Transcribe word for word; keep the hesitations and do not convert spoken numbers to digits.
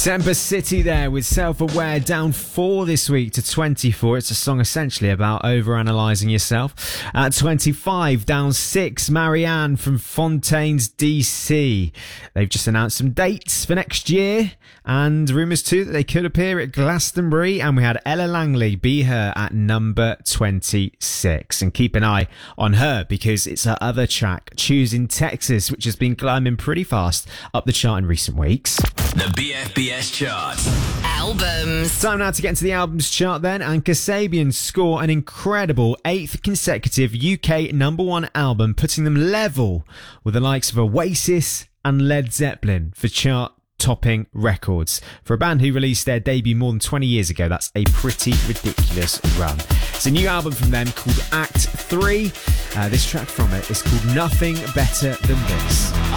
Temper City there with Self-Aware, down four this week to twenty-four. It's a song essentially about overanalyzing yourself. At twenty-five, down six, Marianne from Fontaine's D C. They've just announced some dates for next year and rumours too that they could appear at Glastonbury. And we had Ella Langley, Be Her, at number twenty-six. And keep an eye on her because it's her other track, Choosing Texas, which has been climbing pretty fast up the chart in recent weeks. The B F B S chart. Albums. Time now to get into the albums chart then, and Kasabian score an incredible eighth consecutive U K number one album, putting them level with the likes of Oasis and Led Zeppelin for chart topping records. For a band who released their debut more than twenty years ago, that's a pretty ridiculous run. It's a new album from them called Act three. Uh, this track from it is called Nothing Better Than This.